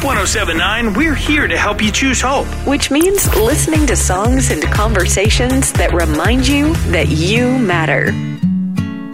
1079, we're here to help you choose hope. Which means listening to songs and conversations that remind you that you matter.